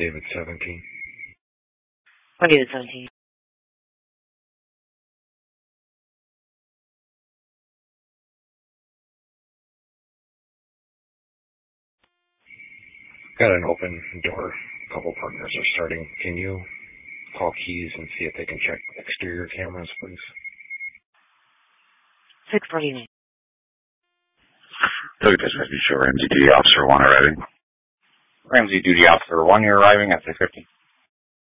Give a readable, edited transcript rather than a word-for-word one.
David 17. David 17. Got an open door. A couple partners are starting. Can you call Keys and see if they can check exterior cameras, please? 649. Look at this, Ramsey Duty Officer 1 arriving. Ramsey Duty Officer 1, you're arriving at 650.